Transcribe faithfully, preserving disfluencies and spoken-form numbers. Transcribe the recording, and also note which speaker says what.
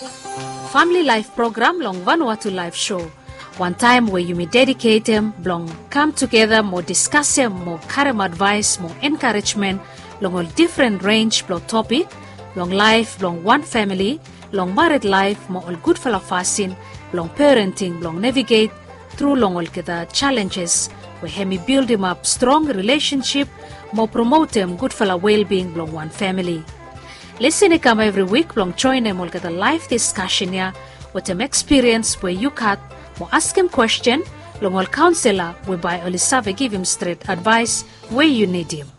Speaker 1: Family Life program long Vanuatu Live Show. One time where you may dedicate them, long come together, more discuss them, more current advice, more encouragement, long all different range, long topic, long life, long one family, long married life, more all good fella fasting, long parenting, long navigate through long all the challenges, where hemi build him up strong relationship, more promote them good fella well-being, long one family. Listen come every week, long join them all the live discussion here, with them experience where you cut, more ask him question, long all counselor, whereby Olisave give him straight advice where you need him.